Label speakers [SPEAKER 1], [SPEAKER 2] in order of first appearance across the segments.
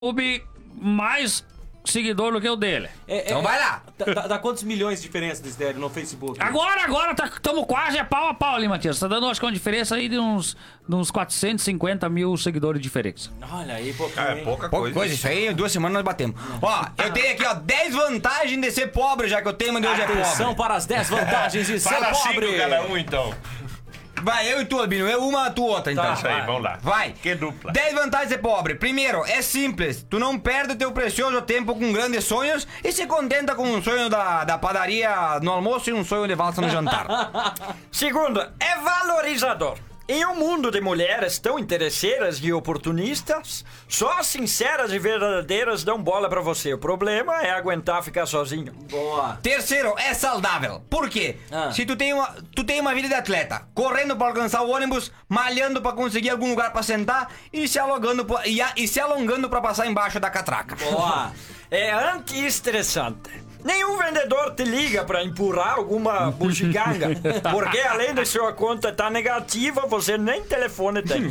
[SPEAKER 1] YouTube mais seguidor do que o dele.
[SPEAKER 2] Então vai lá.
[SPEAKER 3] Dá quantos milhões de diferença desse dele no Facebook?
[SPEAKER 1] Agora, estamos quase pau a pau ali, Matias. Tá dando, acho que uma diferença aí de uns 450 mil seguidores de diferença.
[SPEAKER 3] Olha aí, pouquinho.
[SPEAKER 4] É pouca coisa.
[SPEAKER 2] Coisa, isso aí, em 2 semanas nós batemos. Ó, eu tenho aqui, ó, 10 vantagens de ser pobre, já que o tema de hoje é
[SPEAKER 3] Atenção
[SPEAKER 2] pobre.
[SPEAKER 3] para as 10 vantagens de ser
[SPEAKER 4] Fala
[SPEAKER 3] pobre.
[SPEAKER 4] 5 cada um, então.
[SPEAKER 2] Vai, eu e tu, Albino. Eu uma, tu outra, então.
[SPEAKER 4] Tá, isso aí, vamos lá.
[SPEAKER 2] Vai.
[SPEAKER 4] Que dupla.
[SPEAKER 2] 10 vantagens de ser pobre. Primeiro, é simples. Tu não perde teu precioso tempo com grandes sonhos e se contenta com um sonho da padaria no almoço e um sonho de valsa no jantar.
[SPEAKER 5] Segundo, é valorizador. Em um mundo de mulheres tão interesseiras e oportunistas, só as sinceras e verdadeiras dão bola pra você. O problema é aguentar ficar sozinho.
[SPEAKER 3] Boa.
[SPEAKER 2] Terceiro, é saudável. Por quê? Se tu tem uma vida de atleta, correndo pra alcançar o ônibus, malhando pra conseguir algum lugar pra sentar e se alongando pra passar embaixo da catraca.
[SPEAKER 3] Boa.
[SPEAKER 5] É anti-estressante. Nenhum vendedor te liga pra empurrar alguma bugiganga, porque além de sua conta tá negativa, você nem telefone tem.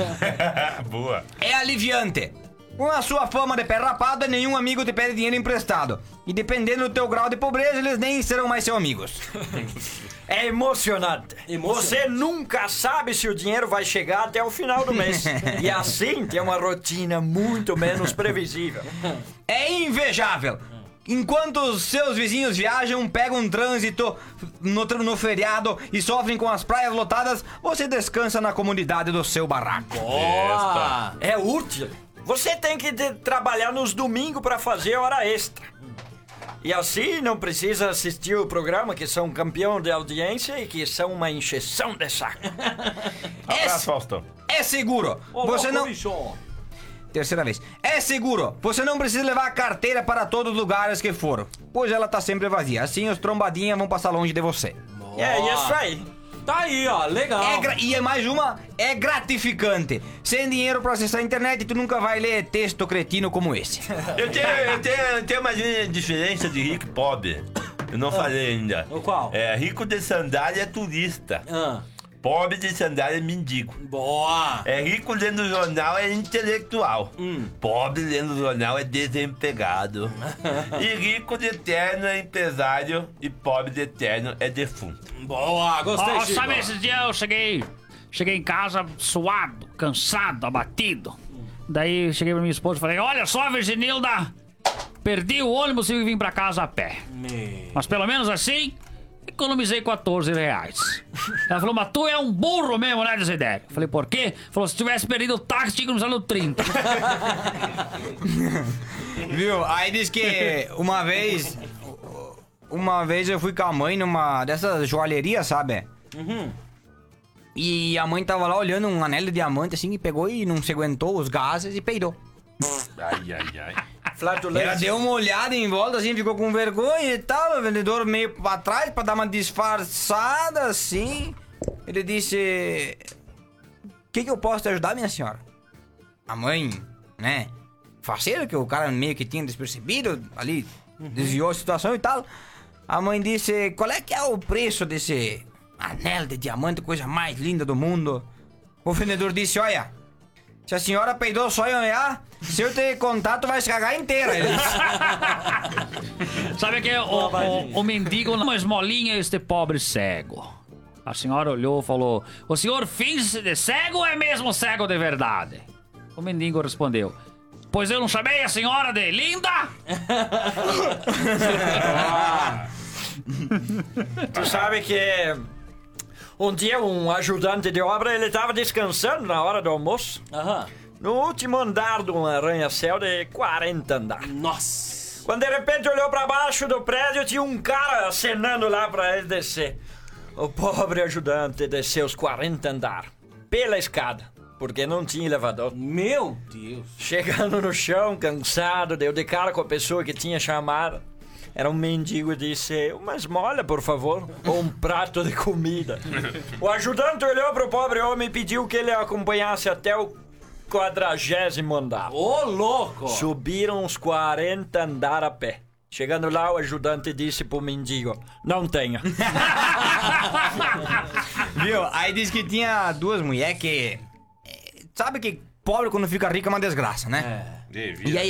[SPEAKER 4] Boa.
[SPEAKER 2] É aliviante. Com a sua fama de pé rapado, nenhum amigo te pede dinheiro emprestado. E dependendo do teu grau de pobreza, eles nem serão mais seus amigos.
[SPEAKER 5] É emocionante. Você nunca sabe se o dinheiro vai chegar até o final do mês. E assim tem uma rotina muito menos previsível.
[SPEAKER 2] É invejável. Enquanto os seus vizinhos viajam, pegam um trânsito no feriado e sofrem com as praias lotadas, você descansa na comunidade do seu barraco.
[SPEAKER 3] Boa.
[SPEAKER 5] É útil. Você tem que trabalhar nos domingos pra fazer hora extra. E assim não precisa assistir o programa, que são campeão de audiência e que são uma encheção de saco.
[SPEAKER 4] Abraço, Faustão.
[SPEAKER 2] É seguro. Você não... Terceira vez. É seguro. Você não precisa levar a carteira para todos os lugares que for, pois ela tá sempre vazia. Assim os trombadinhas vão passar longe de você.
[SPEAKER 5] É isso aí.
[SPEAKER 3] Tá aí, ó, legal.
[SPEAKER 2] E é mais uma, é gratificante. Sem dinheiro pra acessar a internet, tu nunca vai ler texto cretino como esse.
[SPEAKER 4] Eu tenho uma diferença de rico e pobre. Eu não falei ainda.
[SPEAKER 3] O qual?
[SPEAKER 4] É, rico de sandália é turista. Pobre de sandália é mendigo.
[SPEAKER 3] Boa.
[SPEAKER 4] É rico lendo jornal é intelectual. Pobre lendo jornal é desempregado. E rico de terno é empresário e pobre de terno é defunto.
[SPEAKER 3] Boa, gostei, Chico.
[SPEAKER 1] Sabe, esses dias eu cheguei em casa suado, cansado, abatido. Daí cheguei pra minha esposa e falei: olha só, Virginilda, perdi o ônibus e vim pra casa a pé. Mas pelo menos assim, economizei 14 reais. Ela falou: mas tu é um burro mesmo, né, Desidério? Eu falei: por quê? Falou: se tivesse perdido o táxi, tinha economizado 30.
[SPEAKER 2] Viu? Aí diz que uma vez eu fui com a mãe numa dessas joalherias, sabe? E a mãe tava lá olhando um anel de diamante assim e pegou e não se aguentou os gases e peidou.
[SPEAKER 4] Ai.
[SPEAKER 2] Ela deu uma olhada em volta assim, ficou com vergonha e tal. O vendedor meio pra trás pra dar uma disfarçada assim. Ele disse: o que eu posso te ajudar, minha senhora? A mãe, né? Faceiro, que o cara meio que tinha despercebido ali, desviou a situação e tal. A mãe disse: qual é que é o preço desse anel de diamante, coisa mais linda do mundo? O vendedor disse: olha, se a senhora peidou só em olhar, se eu ter contato vai se cagar inteira. Ele disse.
[SPEAKER 1] Sabe que o mendigo, uma esmolinha, este pobre cego. A senhora olhou e falou: o senhor finge de cego ou é mesmo cego de verdade? O mendigo respondeu: pois eu não chamei a senhora de linda?
[SPEAKER 5] Tu sabe que um dia um ajudante de obra, ele tava descansando na hora do almoço. No último andar de um arranha-céu de 40 andares.
[SPEAKER 3] Nossa.
[SPEAKER 5] Quando de repente olhou pra baixo do prédio, tinha um cara acenando lá pra ele descer. O pobre ajudante desceu os 40 andares pela escada, porque não tinha elevador.
[SPEAKER 3] Meu Deus.
[SPEAKER 5] Chegando no chão, cansado, deu de cara com a pessoa que tinha chamado. Era um mendigo e disse: uma esmola, por favor, ou um prato de comida. O ajudante olhou pro pobre homem e pediu que ele acompanhasse até o 40º andar.
[SPEAKER 3] Ô, louco.
[SPEAKER 5] Subiram uns 40 andares a pé. Chegando lá, o ajudante disse pro mendigo: não tenho.
[SPEAKER 2] Viu? Aí diz que tinha duas mulheres que... Sabe que pobre quando fica rico é uma desgraça, né?
[SPEAKER 4] E aí,
[SPEAKER 5] E aí